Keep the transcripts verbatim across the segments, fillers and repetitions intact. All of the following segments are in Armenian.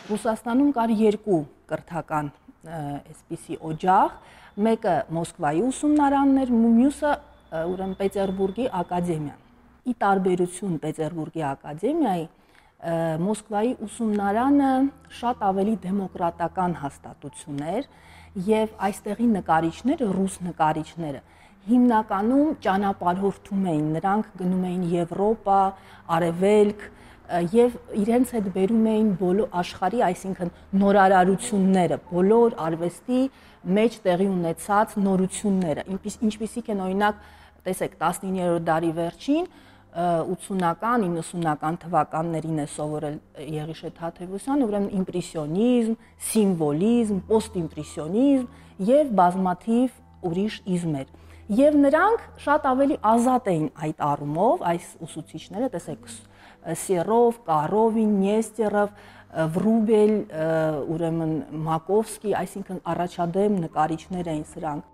Ռուսաստանում կար երկու կրթական այսպիսի օջախ, մեկը Մոսկվայի ուսումնարանն էր, մյուսը ուրեմն Պետերբուրգի ակադեմիան։ Ի տարբերություն Պետերբուրգի ակադեմիայի, Մոսկվայի ուսումնարանը շատ ավելի դեմոկրատական հաստատություն էր եւ այստեղի նկարիչները, ռուս նկարիչները հիմնականում ճանապարհորդում էին, նրանք գնում էին Եվրոպա, Արևելք եւ իրենց հետ բերում էին բոլոր աշխարհի, այսինքն նորարարությունները, բոլոր արվեստի մեջ տեղի ունեցած նորությունները, ինչպիսիք են օրինակ, տեսեք, տասնիններորդ դարի վերջին ութսունական, իննսունական թվականներին է սովորել Եղիշե Թադևոսյանը, ուրեմն իմպրեսիոնիզմ, սիմվոլիզմ, պոստիմպրեսիոնիզմ եւ բազմաթիվ ուրիշ իզմեր։ Եվ նրանք շատ ավելի ազատ էին այդ առումով, այս ուսուցիչները, տեսեք, Սերով, Կարովին, Նեստերով, Վրուբել, ուրեմն Մակովսկի, այսինքն առաջադեմ նկարիչներ էին սրանք։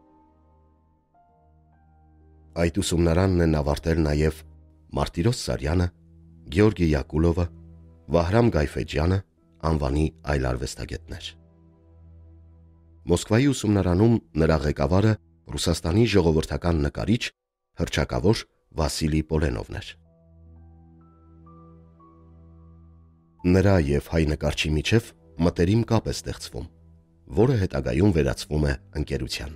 Այդ ուսումնարանն են ավարտել նաև Մարտիրոս Սարյանը, Գեորգի Յակուլովը, Վահրամ Գայֆեջյանը, անվանի այլ արվեստագետներ։ Մոսկվայի ուսումնարանում նրա ղեկավարը Ռուսաստանի ժողովրդական նկարիչ, հռչակավոր Վասիլի Պոլենովն էր։ Նրա եւ հայ նկարչի միջև մտերիմ կապ է ստեղծվում, որը հետագայում վերածվում է ընկերության։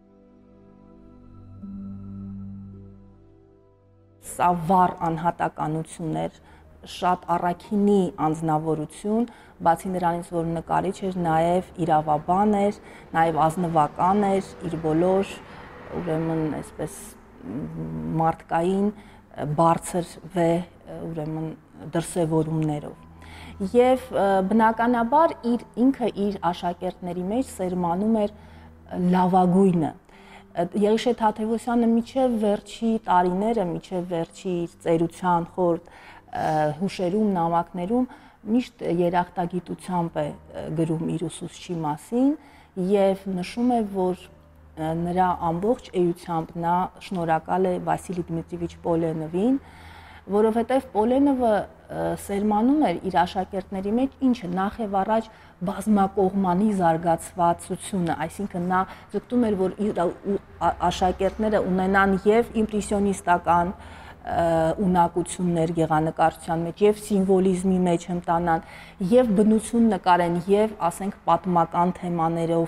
Սա վառ անհատականություն էր, շատ առաքինի անձնավորություն, բացի նրանից, որ նկարիչ էր, նաև իրավաբան էր, նաև ազնվական էր, իր բոլոր, ուրեմն, այսպես մարդկային բարձր վեհ, ուրեմն դրսևորումներով։ Եվ բնականաբար իր ինքը իր աշակերտների մեջ սերմանում էր լավագույնը։ Եղիշե Թադևոսյանը միջև վերջի տարիները, միջև վերջի ծերության խորտ հուշերում, նամակներում միշտ երախտագիտությամբ է գրում իր ուսուցչի մասին եւ նշում է, որ նրա ամբողջ էությամբ նա շնորհակալ է Վասիլի Դմիտրիևիչ Պոլենովին, որովհետեւ Պոլենովը սերմանում էր իր աշակերտների մեջ ինչը նախ եւ առաջ բազմակողմանի զարգացվածությունը, այսինքն նա ձգտում էր, որ իր աշակերտները ունենան եւ իմպրեսիոնիստական ունակություններ գեղանկարչության մեջ եւ սիմվոլիզմի մեջ հմտանան եւ բնություն նկարեն եւ ասենք պատմական թեմաներով։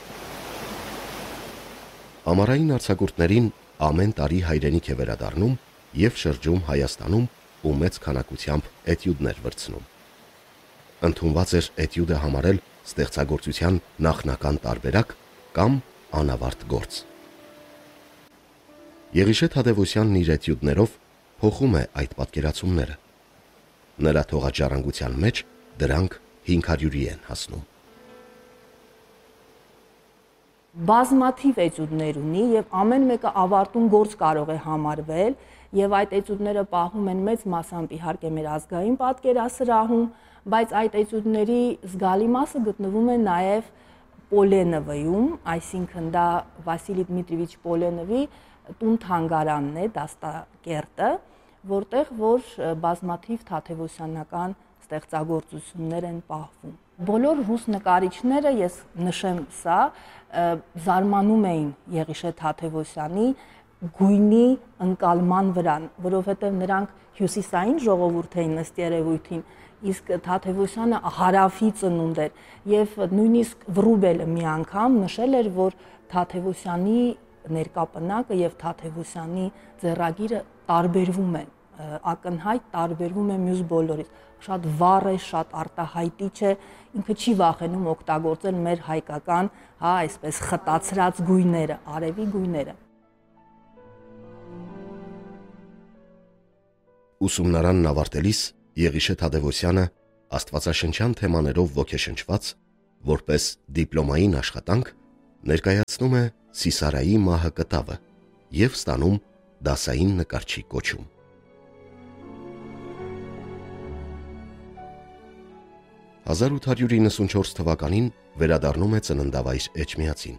Ամառային արձակուրդներին ամեն տարի հայրենիք է վերադառնում եւ շրջում Հայաստանում ու մեծ քանակությամբ էտյուդներ վրձնում։ Ընդունված էր էտյուդը համարել ստեղծագործության նախնական տարբերակ կամ անավարտ գործ։ Եղիշե Թադևոսյանն իր էտյուդներով փոխում է այդ պատկերացումները։ Նրա թողաջարանկության մեջ դրանք հինգ հարյուրի են հասնում։ Բազմաթիվ էտյուդներ ունի եւ ամեն մեկը ավարտուն գործ կարող է համարվել եւ այդ էտյուդները պահվում են մեծ մասամբ իհարկե մեր ազգային պատկերասրահում, բայց այդ էտյուդների զգալի մասը գտնվում է նաեւ Պոլենովում, այսինքն դա Վասիլի Դմիտրիևիչ Պոլենովի տուն-թանգարանն է, դաստակերտը, որտեղ որ բազմաթիվ թադևոսյանական ստեղծագործություններ են պահվում։ Բոլոր ռուս նկարիչները, ես նշեմ սա, զարմանում էին Եղիշե Թադևոսյանի գույնի ընկալման վրա, որովհետև նրանք հյուսիսային ժողովուրդ էին ըստ երևույթին, իսկ Թադևոսյանը հարավի ծնունդ էր եւ նույնիսկ Վրուբելը մի անգամ նշել էր, որ Թադևոսյանի ներկապնակը եւ Թադևոսյանի ձեռագիրը տարբերվում են, ակնհայտ տարբերվում է մյուս բոլորից, շատ վառ է, շատ արտահայտիչ է, ինքը չի վախենում օգտագործել մեր հայկական, հա, այսպես խտացրած գույները, արևի գույները։ Ուսումնարանն ավարտելիս Եղիշե Թադևոսյանը աստվածաշնչյան թեմաներով ոգեշնչված, որպես դիպլոմային աշխատանք, ներկայացնում է Սիսարայի մահը կտավը եւ ստանում դասային նկարչի կոչում։ հազար ութ հարյուր իննսունչորս թվականին վերադառնում է ծննդավայր Էջմիածին։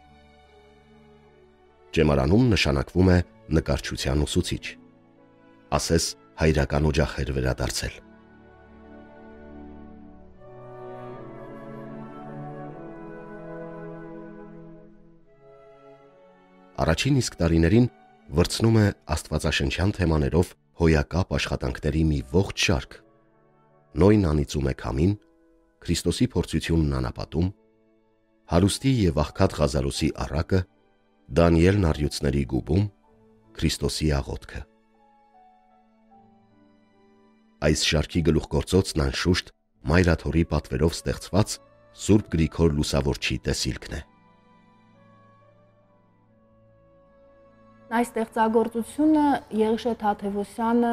Ճեմարանում նշանակվում է նկարչության ուսուցիչ, ասես հայրական օջախ էր վերադարձել։ Առաջին իսկ տարիներին վրձնում է աստվածաշնչյան թեմաներով հոյակապ աշխատանքների մի ողջ շարք. Նոյն անիծում է քամին, Քրիստոսի փորձությունն անապատում, հարուստի եւ աղքատ Ղազարոսի առակը, Դանիել նարյուցների գուբում, Քրիստոսի աղոթքը։ Այս շարքի գլուխգործոցն անշուշտ Մայրաթորի պատվերով ստեղծված Սուրբ Գրիգոր Լուսավորչի տեսիլքն է։ Այս ստեղծագործությունը Եղիշե Թադևոսյանը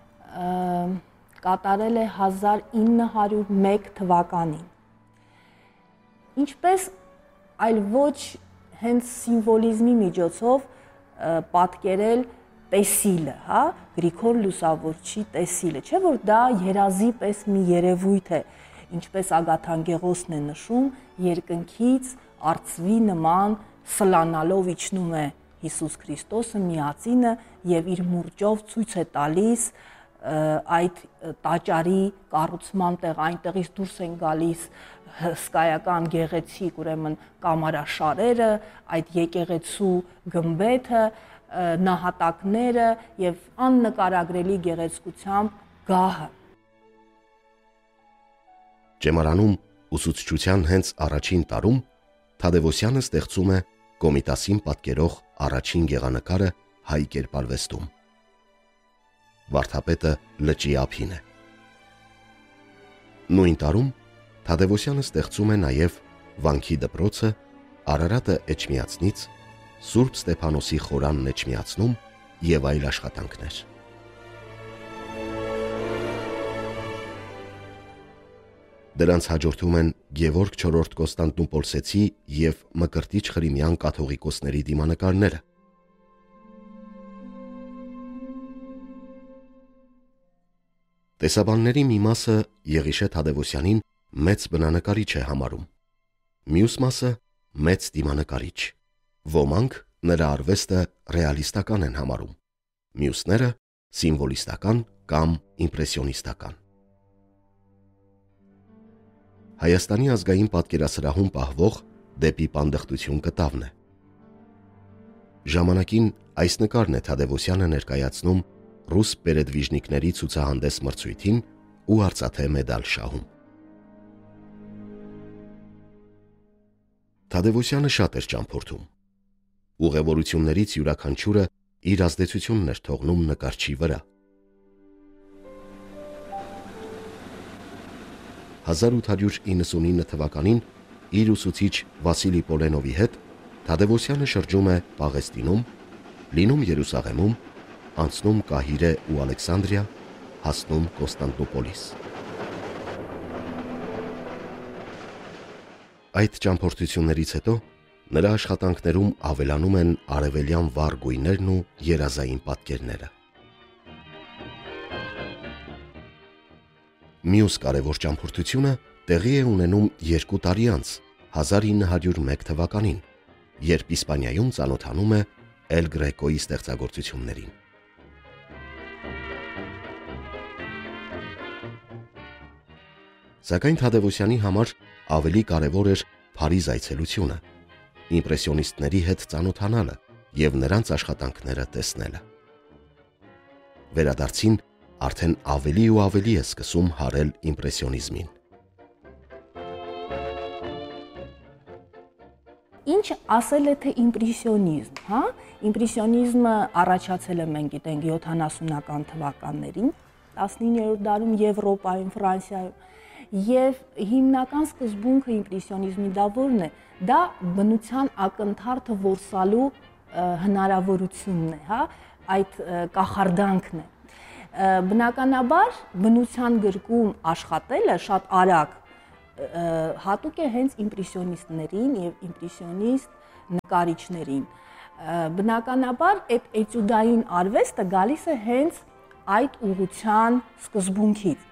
կատարել է հազար ինը հարյուր մեկ թվականին։ Ինչպես այլ ոչ հենց սիմվոլիզմի միջոցով պատկերել տեսիլը, հա, Գրիգոր Լուսավորչի տեսիլը, չէ՞ որ դա երազի պես մի երևույթ է, ինչպես Ագաթանգեղոսն է նշում, երկնքից արծվի նման սլանալով իջնում է Հիսուս Քրիստոսը միածինը եւ իր մուրճով ցույց է տալիս այդ տաճարի կառուցման տեղ, այնտեղից դուրս են գալիս հսկայական գեղեցիկ, ուրեմն կամարաշարերը, այդ եկեղեցու գմբեթը, նահատակները եւ աննկարագրելի գեղեցկությամբ գահը։ Ճեմարանում ուսուցչության հենց առաջին տարում Թադևոսյանը ստեղծում է Կոմիտասին պատկերող առաջին գեղանկարը հայ կերպարվեստում։ Վարդապետը լճի ափին է։ Նույն տարում Թադևոսյանը ստեղծում է նաև Վանքի դպրոցը, Արարատը Էջմիածնից, Սուրբ Ստեփանոսի խորանն Էջմիածնում եւ այլ աշխատանքներ։ Դրանց հաջորդում են Գևորգ չորրորդ Կոստանդնուպոլսեցի եւ Մկրտիչ Խրիմյան կաթողիկոսների դիմանկարները։ Տեսաբանների մի մասը Եղիշե Թադևոսյանին մեծ բնանկարիչ է համարում, մյուս մասը մեծ դիմանկարիչ, ոմանք նրա արվեստը ռեալիստական են համարում, մյուսները սիմվոլիստական կամ իմպրեսիոնիստական։ Հայաստանի ազգային պատկերասրահում պահվող դեպի պանդխտություն կտավն է։ Ժամանակին այս նկարն է Թադևոսյանը ներկայացնում ռուս պերեդվիժնիկների ցուցահանդես մրցույթին ու արծաթե մեդալ շահում։ Թադևոսյանը շատ էր ճամփորդում։ Ուղևորություններից յուրաքանչյուրը իր ազդեցությունն էր թողնում նկարչի վրա։ հազար ութ հարյուր իննսունինը թվականին իր ուսուցիչ Վասիլի Պոլենովի հետ Թադևոսյանը շրջում է Պաղեստինում, լինում Երուսաղեմում, անցնում Կահիրե ու Ալեքսանդրիա, հասնում Կոստանդնուպոլիս։ Այդ ճամփորդություններից հետո նրա աշխատանքներում ավելանում են արևելյան վառ գույներն ու երազային պատկերները։ Մյուս կարևոր ճամփորդությունը տեղի է ունենում երկու տարի անց, հազար ինը հարյուր մեկ թվականին, երբ Իսպանիայում ծանոթանում է Էլ Գրեկոյի ստեղծագործություններին։ Սակայն Թադևոսյանի համար ավելի կարևոր էր Փարիզ այցելությունը, իմպրեսիոնիստների հետ ծանոթանալը եւ նրանց աշխատանքները տեսնելը։ Վերադարձին արդեն ավելի ու ավելի է սկսում հարել իմպրեսիոնիզմին։ Ինչ ասել է թե իմպրեսիոնիզմ, հա? Իմպրեսիոնիզմը առաջացել է, մենք գիտենք, յոթանասունական թվականներին, տասնիններորդ դարում Եվրոպայում, Ֆրանսիայում, եւ հիմնական սկզբունքը իմպրեսիոնիզմի դա որն է։ Դա բնության ակնթարթը որսալու հնարավորությունն է, հա? Այդ կախարդանքն է։ Բնականաբար բնության գրկում աշխատելը շատ արագ հատուկ է հենց իմպրեսիոնիստներին եւ իմպրեսիոնիստ նկարիչներին։ Բնականաբար այդ էտյուդային արվեստը գալիս է հենց այդ ուղղության սկզբունքից։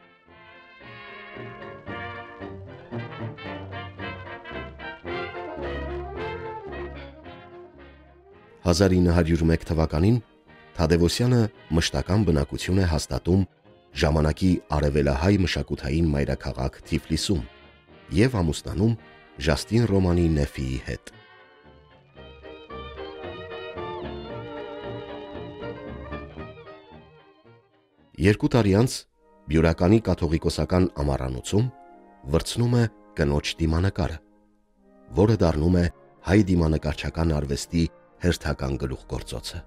հազար ինը հարյուր մեկ թվականին Թադևոսյանը մշտական բնակություն է հաստատում ժամանակի արևելահայ մշակութային մայրաքաղաք Թիֆլիսում եւ ամուսնանում Ժաստին Ռոմանի Նեֆիի հետ։ Երկու տարի անց Բյուրականի կաթողիկոսական ամառանոցում վրձնում է կնոջ դիմանկարը, որը դառնում է հայ դիմանկարչական արվեստի հերթական գլուխգործոցը։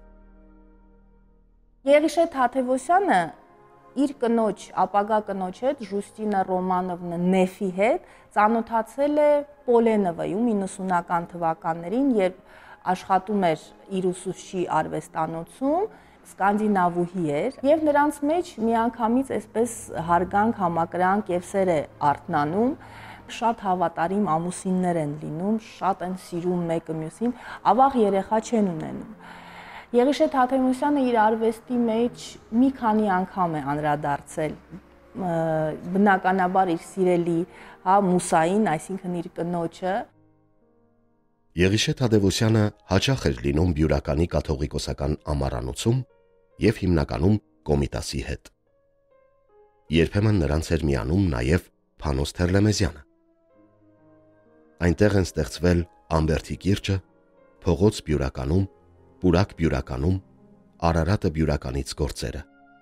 Եղիշե Թադևոսյանը իր կնոջ, ապագա կնոջ հետ, Ժուստինա Ռոմանովնա Նեֆի հետ ծանոթացել է Պոլենովայում իննսունական թվականներին, երբ աշխատում էր իր ուսուցչի արվեստանոցում, սկանդինավուհի էր, եւ նրանց մեջ միանգամից այսպես հարգանք, համակրանք եւ սեր է արթնանում, շատ հավատարիմ ամուսիններ են լինում, շատ են սիրում մեկը մյուսին, ավաղ երեխա չեն ունենում։ Եղիշե Թադևոսյանը իր արվեստի մեջ մի քանի անգամ է անդրադարձել բնականաբար իր սիրելի, հա, Մուսային, այսինքն իր կնոջը։ Եղիշե Թադևոսյանը հաճախ էր լինում Բյուրականի կաթողիկոսական ամառանոցում եւ հիմնականում Կոմիտասի հետ։ Երբեմն նրանց էր միանում նաեւ Փանոս Թերլեմեզյանը։ Այնտեղ են ստեղծվել Ամբերթի կիրճը, Փողոց Բյուրականում, Պուրակ Բյուրականում, Արարատը Բյուրականից գործերը։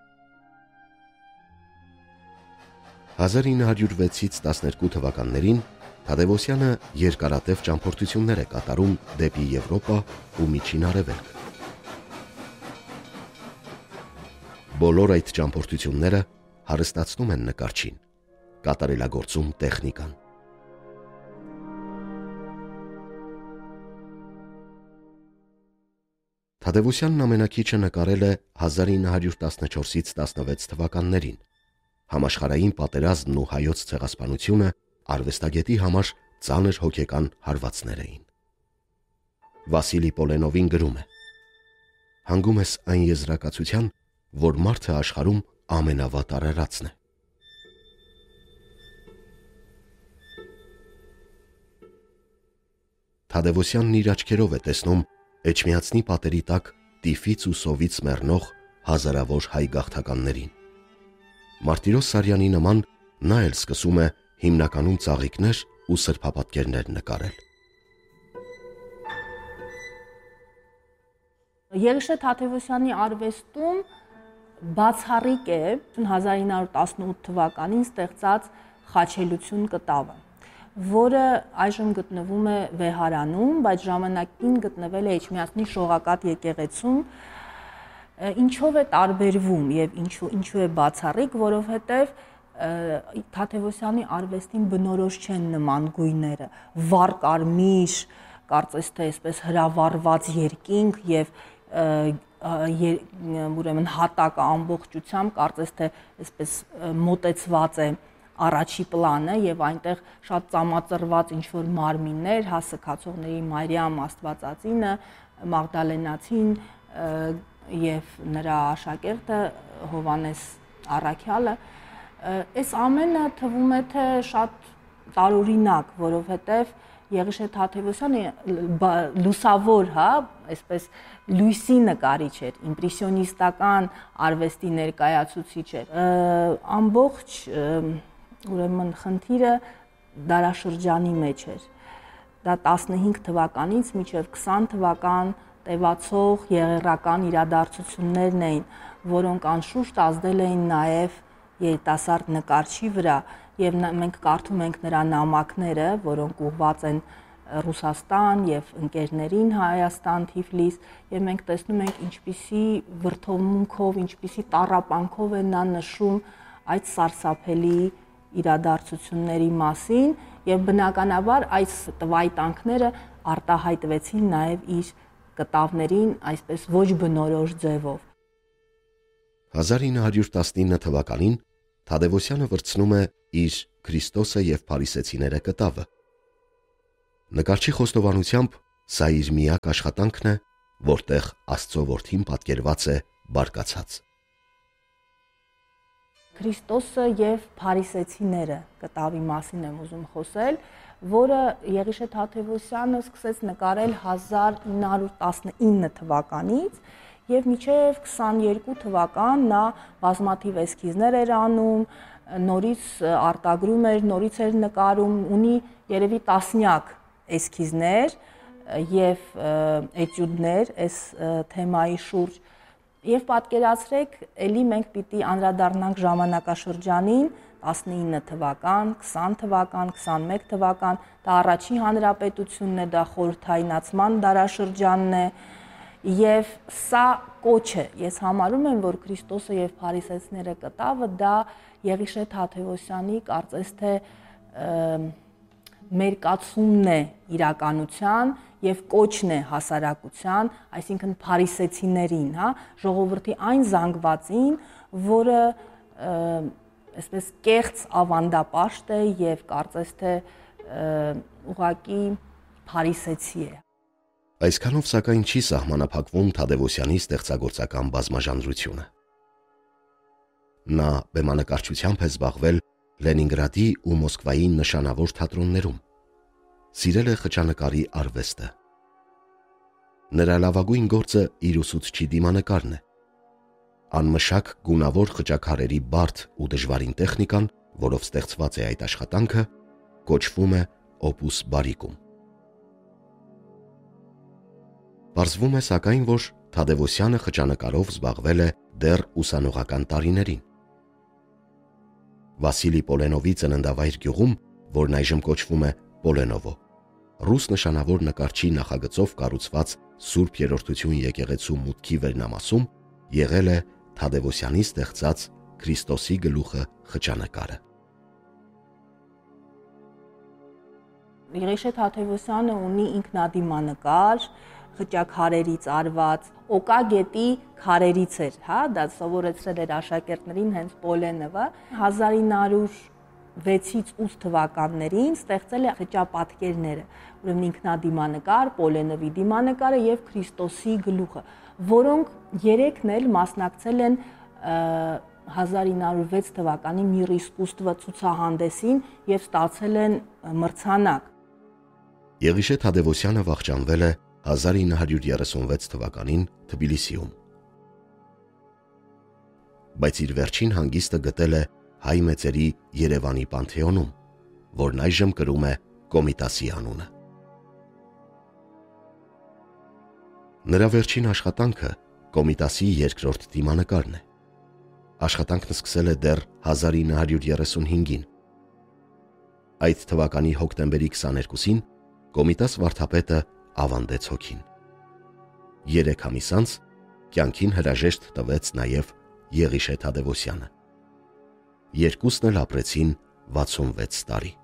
հազար ինը հարյուր վեցից տասներկու թվականներին Թադևոսյանը երկարատև ճամփորդություններ է կատարում դեպի Եվրոպա ու Միջին Արևելք։ Բոլոր այդ ճամփորդությունները հարստացնում են նկարչին, կատարելագործում տեխնիկան։ Թադևոսյանն ամենակիչը նկարել է հազար ինը հարյուր տասնչորսից տասնվեց թվականներին։ Համաշխարհային պատերազմն ու հայոց ցեղասպանությունը արվեստագետի համար ծանր հոգեկան հարվածներ էին։ Վասիլի Պոլենովին գրում է. «Հանգում ես այն եզրակացության, որ մարդը աշխարհում ամենավատ արարածն է։ Թադևոսյանն իր աչքերով է տեսնում Էջմիածնի պատերի տակ տիֆից ու սովից մեռնող հազարավոր հայ գաղթականներին։ Մարտիրոս Սարյանի նման նա էլ սկսում է հիմնականում ծաղիկներ ու սրբապատկերներ նկարել»։ Եղիշե Թադևոսյանի արվեստում բացառիկ է հազար ինը հարյուր տասնութ թվականին ստեղծած Խաչելություն կտավը, որը այժմ գտնվում է Վեհարանում, բայց ժամանակին գտնվել է Էջմիածնի Շողակաթ եկեղեցում։ Ինչով է տարբերվում եւ ինչու ինչու է բացառիկ, որովհետեւ Թադևոսյանի արվեստին բնորոշ չեն նման գույները, վառ կարմիր, կարծես թե այսպես հրավառված երկինք եւ ուրեմն հատակը ամբողջությամբ կարծես թե այսպես մոտեցված է առաջի պլանը եւ այնտեղ շատ ծամածրված ինչ որ մարմիններ, հա սքացողների Մարիամ Աստվածածինը, Մաղդալենացին եւ նրա աշակերտը Հովանես Առաքյալը, այս ամենը թվում է թե շատ տարօրինակ, որովհետեւ Եղիշե Թադևոսյանը լուսավոր, հա, այսպես լույսի նկարիչ էր, իմպրեսիոնիստական արվեստի ներկայացուցիչ էր։ Ամբողջ ուրեմն խնդիրը դարաշրջանի մեջ էր։ Դա տասնհինգ թվականից մինչև քսան թվական տևացող եղեռական իրադարձություններն էին, որոնք անշուշտ ազդել էին նաև երիտասարդ նկարչի վրա, եւ մենք կարդում ենք նրա նամակները, որոնք ուղղված են Ռուսաստան եւ ընկերներին Հայաստան, Թիֆլիս, եւ մենք տեսնում ենք ինչպիսի վրթովմունքով, ինչպիսի տառապանքով է նա նշում այդ սարսափելի իրադարձությունների մասին եւ բնականաբար այս տվայտանքները արտահայտվեցին նաեւ իր կտավներին այսպես ոչ բնորոշ ձևով։ հազար ինը հարյուր տասնինը թվականին Թադևոսյանը վրձնում է իր Քրիստոսը եւ Փարիսեցիները կտավը։ Նկարչի խոստովանությամբ սա իր միակ աշխատանքն է, որտեղ Աստծո որդին պատկերված է բարկացած։ Քրիստոսը եւ Փարիսեցիները կտավի մասին եմ ուզում խոսել, որը Եղիշե Թադևոսյանը սկսեց նկարել հազար ինը հարյուր տասնինը թվականից եւ մինչեւ քսաներկու թվական նա բազմաթիվ էսքիզներ էր անում, նորից արտագրում էր, նորից էր նկարում, ունի երևի տասնյակ էսքիզներ եւ էտյուդներ այս թեմայի շուրջ Եվ պատկերացրեք, ելի մենք պիտի անդրադառնանք ժամանակաշրջանին, տասնինը թվական, քսան թվական, քսանմեկ թվական, դա առաջին հանրապետությունն է, դա խորհրդայնացման դարաշրջանն է, եւ սա կոչ է։ Ես համարում եմ, որ Քրիստոսը եւ փարիսեցիները կտավը դա Եղիշե Թադևոսյանի կարծես թե մերկացումն է իրականության եւ կոչն է հասարակության, այսինքն փարիսեցիներին, հա, ժողովրդի այն զանգվածին, որը այսպես կեղծ ավանդապաշտ է եւ կարծես թե ուղղակի փարիսեցի է։ Այսքանով սակայն չի սահմանափակվում Թադևոսյանի ստեղծագործական բազմաժանրությունը։ Նա բեմանկարչությամբ է զբաղվել Լենինգրադի ու Մոսկվայի նշանավոր թատրոններում։ Սիրել է խճանկարի արվեստը։ Նրա լավագույն գործը իր ուսուցչի դիմանկարն է։ Անմշակ գունավոր խճաքարերի բարդ ու դժվարին տեխնիկան, որով ստեղծված է այդ աշխատանքը, կոչվում է օպուս բարիկում։ Պարզվում է սակայն, որ Թադևոսյանը խճանկարով զբաղվել է դեռ ուսանողական տարիներին։ Վասիլի Պոլենովի ծննդավայր գյուղում, որն այժմ կոչվում է Պոլենովո, ռուս նշանավոր նկարչի նախագծով կառուցված Սուրբ Երրորդություն եկեղեցու մուտքի վերնամասում եղել է Թադևոսյանի ստեղծած Քրիստոսի գլուխը խճանկարը։ Եղիշե Թադևոսյանը ունի ինքնադիմանկար, խճաքարերից արված, օկագետի քարերից էր, հա, դա սովորեցրել էր աշակերտներին հենց Պոլենովը, հազար ինը հարյուր վեցից ութ թվականներին ստեղծել է խճապատկերները, ուրեմն ինքնադիմանկար, Պոլենովի դիմանկարը եւ Քրիստոսի գլուխը, որոնք երեքն էլ մասնակցել են հազար ինը հարյուր վեց թվականի Միր իսկուսստվը ցուցահանդեսին եւ ստացել են մրցանակ։ Եղիշե Թադևոսյանը վախճանվել է հազար ինը հարյուր երեսունվեց թվականին Թբիլիսիում։ Բայց իր վերջին հանգիստը գտել է հայ մեծերի Երևանի Պանթեոնում, որն այժմ կրում է Կոմիտասի անունը։ Նրա վերջին աշխատանքը Կոմիտասի երկրորդ դիմանկարն է։ Աշխատանքն սկսել է դեռ հազար ինը հարյուր երեսունհինգին։ Այդ թվականի հոկտեմբերի քսաներկուսին Կոմիտաս վարդապետը ավանդեց հոգին։ Երեք ամիս անց կյանքին հրաժեշտ տվեց նաև Եղիշե Թադևոսյանը։ Երկուսն էլ ապրեցին վաթսունվեց տարի։